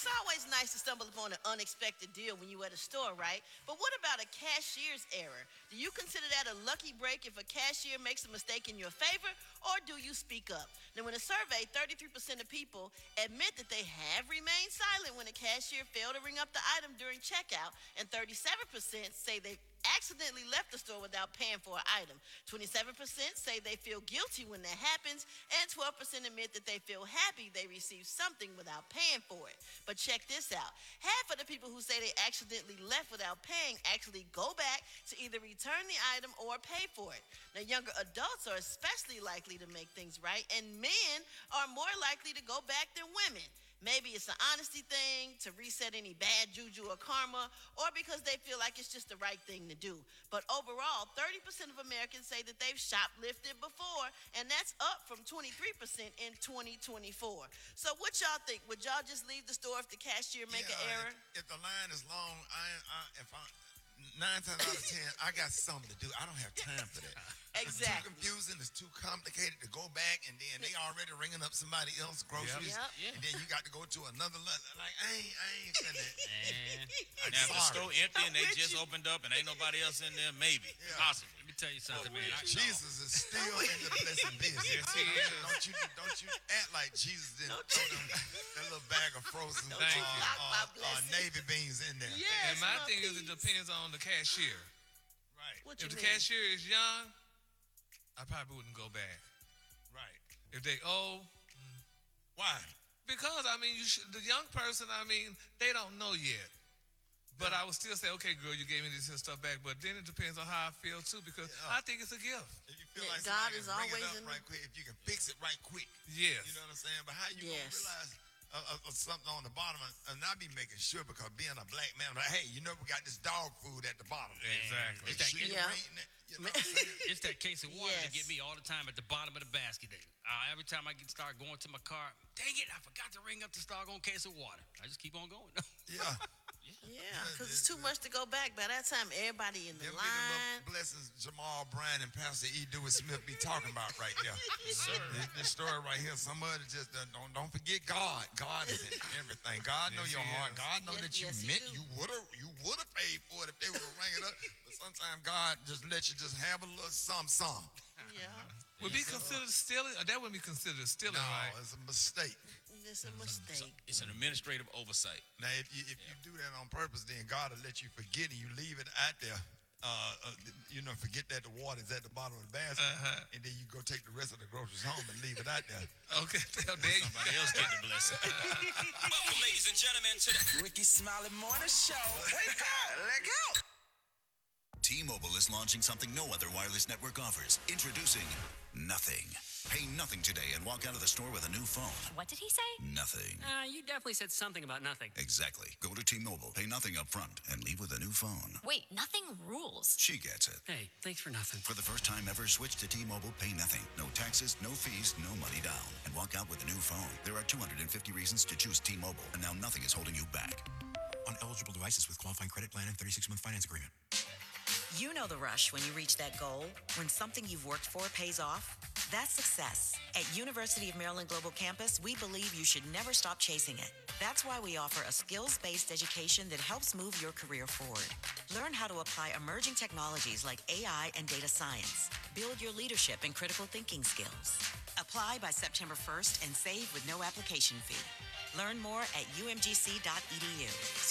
it's always nice to stumble upon an unexpected deal when you're at a store, right? But what about a cashier's error? Do you consider that a lucky break if a cashier makes a mistake in your favor, or do you speak up? Now, in a survey, 33% of people admit that they have remained silent when a cashier failed to ring up the item during checkout, and 37% say they accidentally left the store without paying for an item. 27% say they feel guilty when that happens, and 12% admit that they feel happy they received something without paying for it. But check this out. Half of the people who say they accidentally left without paying actually go back to either return the item or pay for it. Now, younger adults are especially likely to make things right, and men are more likely to go back than women. Maybe it's an honesty thing to reset any bad juju or karma, or because they feel like it's just the right thing to do. But overall, 30% of Americans say that they've shoplifted before, and that's up from 23% in 2024. So what y'all think? Would y'all just leave the store if the cashier make an error? If the line is long, if I 9 times out of 10, I got something to do. I don't have time for that. Exactly. It's too confusing. It's too complicated to go back, and then they already ringing up somebody else's groceries. Yep. And then you got to go to another line. Like, I ain't finna. Now, if the store empty and they just opened up and ain't nobody else in there, maybe. Possibly. Let me tell you something, man. Jesus is still in the blessing business. Yes, he is. Don't you act like Jesus didn't throw them that little bag of frozen Navy beans in there. And my thing is, it depends on the cashier. Right. If the cashier is young, I probably wouldn't go back. Right. If they old, why? Because the young person, they don't know yet. But I would still say, okay, girl, you gave me this stuff back. But then it depends on how I feel too, because I think it's a gift. If you feel like God is somebody can always bring it up right quick, if you can fix it right quick. Yes. You know what I'm saying? But how you gonna realize something on the bottom, and I be making sure, because being a black man, I'm like, hey, we got this dog food at the bottom. Exactly. It's that case of water that get me all the time at the bottom of the basket. Every time I start going to my car, dang it, I forgot to ring up the doggone case of water. I just keep on going. Yeah. Because it's too much to go back. By that time, everybody in the line. Blessings Jamal Bryan and Pastor E. Dewey Smith be talking about right there. This story right here, somebody just don't forget God. God is in everything. God know your heart. God know that you meant you would have paid for it if they would have rang it up. But sometimes God just let you just have a little some. Yeah. Would be considered stealing? Or that wouldn't be considered stealing, right? No, it's a mistake. It's a mistake. It's an administrative oversight. Now, if you do that on purpose, then God will let you forget it. You leave it out there. Forget that the water's at the bottom of the basket, and then you go take the rest of the groceries home and leave it out there. Okay, somebody else get the blessing. Welcome, ladies and gentlemen, to the Ricky Smiley Morning Show. Wake up, let go. T-Mobile is launching something no other wireless network offers. Introducing Nothing. Pay nothing today and walk out of the store with a new phone. What did he say? Nothing. You definitely said something about nothing. Exactly. Go to T-Mobile, pay nothing up front, and leave with a new phone. Wait, nothing rules. She gets it. Hey, thanks for nothing. For the first time ever, switch to T-Mobile, pay nothing. No taxes, no fees, no money down. And walk out with a new phone. There are 250 reasons to choose T-Mobile, and now nothing is holding you back. On eligible devices with qualifying credit plan and 36-month finance agreement. You know the rush when you reach that goal, when something you've worked for pays off. That's success. At University of Maryland Global Campus, we believe you should never stop chasing it. That's why we offer a skills-based education that helps move your career forward. Learn how to apply emerging technologies like AI and data science. Build your leadership and critical thinking skills. Apply by September 1st and save with no application fee. Learn more at umgc.edu.